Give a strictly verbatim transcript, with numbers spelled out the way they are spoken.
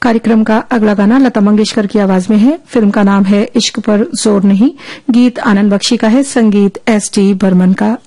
कार्यक्रम का अगला गाना लता मंगेशकर की आवाज में है। फिल्म का नाम है इश्क पर जोर नहीं। गीत आनंद बख्शी का है, संगीत एस टी बर्मन का।